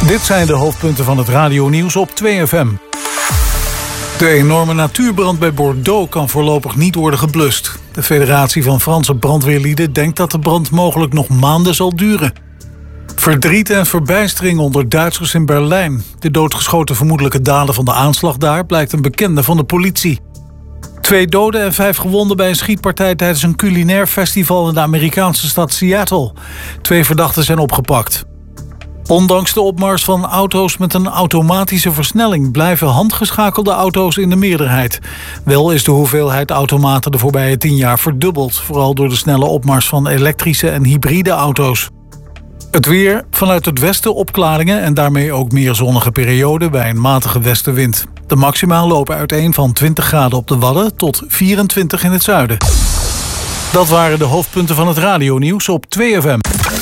Dit zijn de hoofdpunten van het radionieuws op 2FM. De enorme natuurbrand bij Bordeaux kan voorlopig niet worden geblust. De Federatie van Franse Brandweerlieden denkt dat de brand mogelijk nog maanden zal duren. Verdriet en verbijstering onder Duitsers in Berlijn. De doodgeschoten vermoedelijke dader van de aanslag daar blijkt een bekende van de politie. 2 doden en 5 gewonden bij een schietpartij tijdens een culinair festival in de Amerikaanse stad Seattle. 2 verdachten zijn opgepakt. Ondanks de opmars van auto's met een automatische versnelling blijven handgeschakelde auto's in de meerderheid. Wel is de hoeveelheid automaten de voorbije 10 jaar verdubbeld, vooral door de snelle opmars van elektrische en hybride auto's. Het weer, vanuit het westen opklaringen en daarmee ook meer zonnige perioden bij een matige westenwind. De maxima lopen uiteen van 20 graden op de Wadden tot 24 in het zuiden. Dat waren de hoofdpunten van het radionieuws op 2FM.